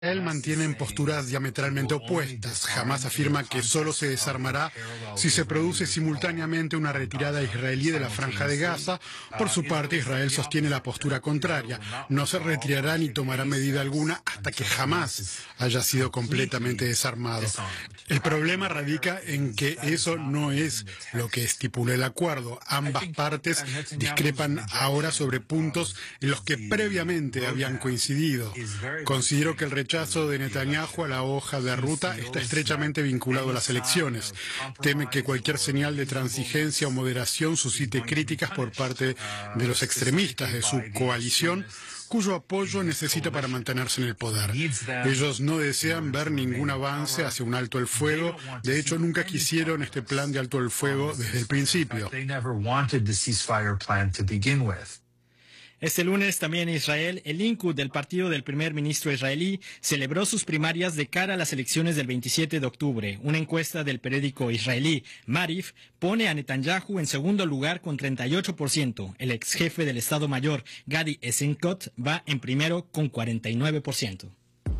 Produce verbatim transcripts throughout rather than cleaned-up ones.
Él mantiene posturas diametralmente opuestas. Jamás afirma que solo se desarmará si se produce simultáneamente una retirada israelí de la Franja de Gaza. Por su parte, Israel sostiene la postura contraria. No se retirará ni tomará medida alguna hasta que jamás haya sido completamente desarmado. El problema radica en que eso no es lo que estipula el acuerdo. Ambas partes discrepan ahora sobre puntos en los que previamente habían coincidido. Considero que el rechazo El rechazo de Netanyahu a la hoja de ruta está estrechamente vinculado a las elecciones. Teme que cualquier señal de transigencia o moderación suscite críticas por parte de los extremistas de su coalición, cuyo apoyo necesita para mantenerse en el poder. Ellos no desean ver ningún avance hacia un alto el fuego. De hecho, nunca quisieron este plan de alto el fuego desde el principio. Este lunes también en Israel, el Likud del partido del primer ministro israelí celebró sus primarias de cara a las elecciones del veintisiete de octubre. Una encuesta del periódico israelí Maariv pone a Netanyahu en segundo lugar con treinta y ocho por ciento. El ex jefe del Estado Mayor, Gadi Eisenkot, va en primero con cuarenta y nueve por ciento.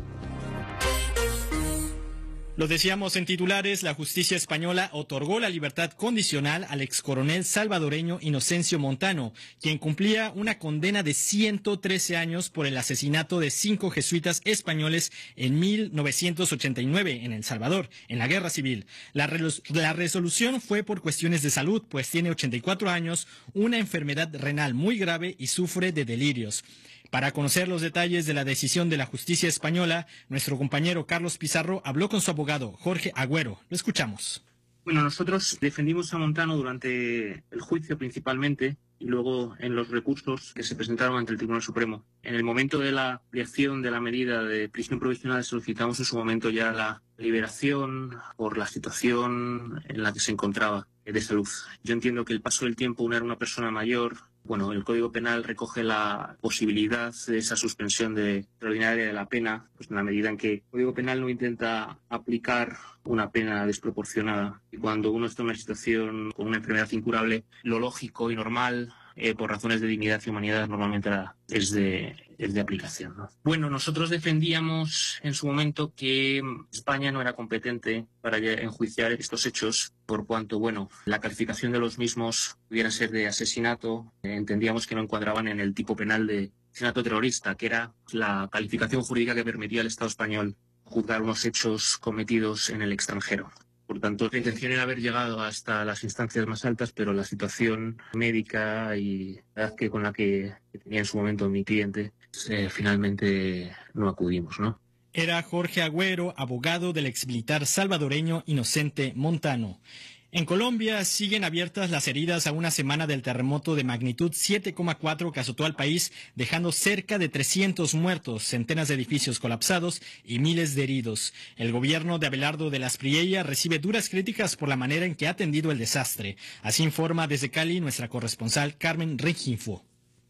Lo decíamos en titulares, la justicia española otorgó la libertad condicional al excoronel salvadoreño Inocencio Montano, quien cumplía una condena de ciento trece años por el asesinato de cinco jesuitas españoles en mil novecientos ochenta y nueve en El Salvador, en la Guerra Civil. La, la resolución fue por cuestiones de salud, pues tiene ochenta y cuatro años, una enfermedad renal muy grave y sufre de delirios. Para conocer los detalles de la decisión de la justicia española, nuestro compañero Carlos Pizarro habló con su abogado, Jorge Agüero. Lo escuchamos. Bueno, nosotros defendimos a Montano durante el juicio principalmente y luego en los recursos que se presentaron ante el Tribunal Supremo. En el momento de la ampliación de la medida de prisión provisional solicitamos en su momento ya la liberación por la situación en la que se encontraba de salud. Yo entiendo que el paso del tiempo, una era una persona mayor. Bueno, el Código Penal recoge la posibilidad de esa suspensión de extraordinaria de la pena, pues en la medida en que el Código Penal no intenta aplicar una pena desproporcionada. Y cuando uno está en una situación con una enfermedad incurable, lo lógico y normal, eh, por razones de dignidad y humanidad, normalmente era, es, de, es de aplicación, ¿no? Bueno, nosotros defendíamos en su momento que España no era competente para enjuiciar estos hechos, por cuanto, bueno, la calificación de los mismos pudiera ser de asesinato. Eh, entendíamos que no encuadraban en el tipo penal de asesinato terrorista, que era la calificación jurídica que permitía al Estado español juzgar unos hechos cometidos en el extranjero. Por tanto, la intención era haber llegado hasta las instancias más altas, pero la situación médica y la edad que con la que tenía en su momento mi cliente, eh, finalmente no acudimos, ¿no? Era Jorge Agüero, abogado del exmilitar salvadoreño Inocente Montano. En Colombia siguen abiertas las heridas a una semana del terremoto de magnitud siete coma cuatro que azotó al país, dejando cerca de trescientos muertos, centenas de edificios colapsados y miles de heridos. El gobierno de Abelardo de las Priella recibe duras críticas por la manera en que ha atendido el desastre. Así informa desde Cali nuestra corresponsal Carmen Rengifo.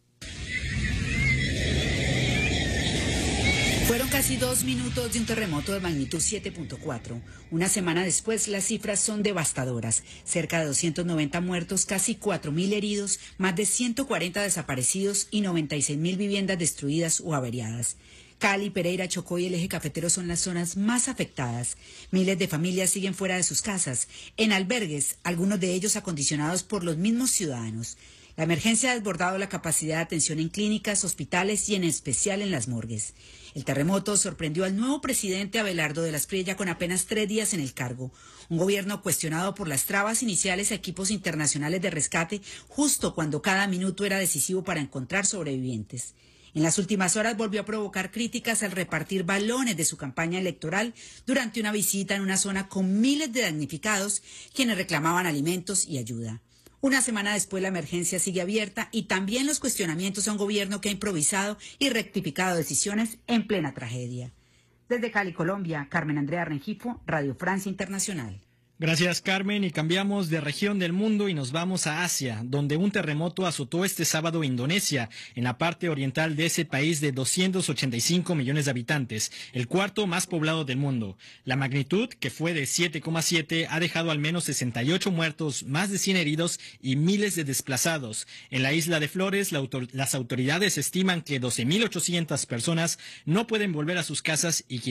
Fueron casi dos minutos de un terremoto de magnitud siete punto cuatro. Una semana después, las cifras son devastadoras. Cerca de doscientos noventa muertos, casi cuatro mil heridos, más de ciento cuarenta desaparecidos y noventa y seis mil viviendas destruidas o averiadas. Cali, Pereira, Chocó y el eje cafetero son las zonas más afectadas. Miles de familias siguen fuera de sus casas, en albergues, algunos de ellos acondicionados por los mismos ciudadanos. La emergencia ha desbordado la capacidad de atención en clínicas, hospitales y en especial en las morgues. El terremoto sorprendió al nuevo presidente Abelardo de las Priella con apenas tres días en el cargo. Un gobierno cuestionado por las trabas iniciales a equipos internacionales de rescate, justo cuando cada minuto era decisivo para encontrar sobrevivientes. En las últimas horas volvió a provocar críticas al repartir balones de su campaña electoral durante una visita en una zona con miles de damnificados, quienes reclamaban alimentos y ayuda. Una semana después la emergencia sigue abierta y también los cuestionamientos a un gobierno que ha improvisado y rectificado decisiones en plena tragedia. Desde Cali, Colombia, Carmen Andrea Rengifo, Radio Francia Internacional. Gracias, Carmen, y cambiamos de región del mundo y nos vamos a Asia, donde un terremoto azotó este sábado Indonesia, en la parte oriental de ese país de doscientos ochenta y cinco millones de habitantes, el cuarto más poblado del mundo. La magnitud, que fue de siete coma siete, ha dejado al menos sesenta y ocho muertos, más de cien heridos y miles de desplazados. En la isla de Flores, la autor- las autoridades estiman que doce mil ochocientas personas no pueden volver a sus casas y